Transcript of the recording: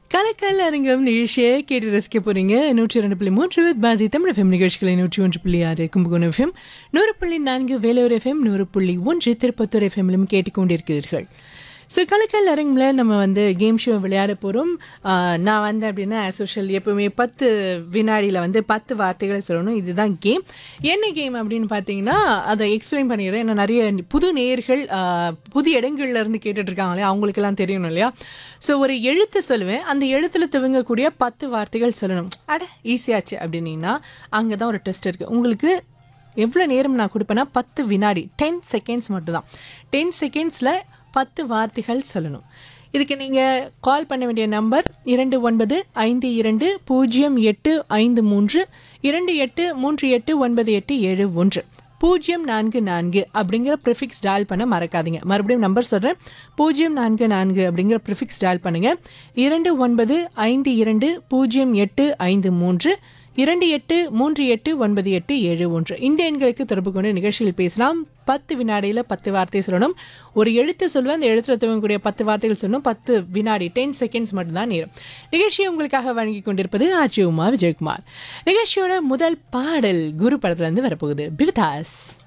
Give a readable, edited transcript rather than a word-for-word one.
கலக்கல் அரங்கம் நிகழ்ச்சியை கேட்டு ரசிக்க போறீங்க. 102.3 பாதி தமிழ் எஃப்எம் நிகழ்ச்சிகளை 101.6 கும்பகோணம் எஃப்எம், 100.4 வேலூர் எஃப்எம், 100.1 திருப்பத்தூர் எஃப்எம்லும் கேட்டுக்கொண்டிருக்கிறீர்கள். ஸோ கலக்கல் அரங்கில் நம்ம கேம் ஷோ விளையாட போகிறோம். நான் அப்படின்னா சோஷியல் எப்போவுமே 10 வினாடியில் 10 வார்த்தைகளை சொல்லணும். இதுதான் கேம். என்ன கேம் அப்படின்னு பார்த்தீங்கன்னா அதை எக்ஸ்பிளைன் பண்ணிடுறேன். ஏன்னா நிறைய புது நேயர்கள் புது இடங்கள்லேருந்து கேட்டுட்ருக்காங்க இல்லையா, அவங்களுக்கெல்லாம் தெரியணும் இல்லையா. ஸோ ஒரு எழுத்து சொல்லுவேன், அந்த எழுத்தில் துவங்கக்கூடிய 10 வார்த்தைகள் சொல்லணும். ஈஸியாச்சு அப்படின்னா அங்கே தான் ஒரு டெஸ்ட் இருக்குது. உங்களுக்கு எவ்வளோ நேரம் நான் கொடுப்பேன்னா 10 வினாடி, 10 செகண்ட்ஸ் மட்டும்தான். 10 செகண்ட்ஸில் 10 வார்த்தைகள் சொல்லணும். இதுக்கு நீங்கள் கால் பண்ண வேண்டிய நம்பர் 29520853 28389871 044 அப்படிங்கிற ப்ரிஃபிக்ஸ் டயல் பண்ண மறக்காதீங்க. மறுபடியும் நம்பர் சொல்கிறேன், 044 அப்படிங்கிற ப்ரிஃபிக்ஸ் டயல் பண்ணுங்கள். 29520853 28389871 இந்த எண்களுக்கு தொடர்பு கொண்டு நிகழ்ச்சியில் பேசலாம். 10 வினாடியில் 10 வார்த்தை சொல்லணும். ஒரு எழுத்து சொல்லுவேன், அந்த எழுத்துல துவங்கக்கூடிய 10 வார்த்தைகள் சொல்லணும். 10 வினாடி, 10 செகண்ட்ஸ் மட்டும்தான் நேரம். நிகழ்ச்சியை உங்களுக்காக வழங்கி கொண்டிருப்பது ஆர்ஜி உமா விஜயகுமார். நிகழ்ச்சியோட முதல் பாடல் குரு படத்துல இருந்து வரப்போகுது. பிவிதாஸ்.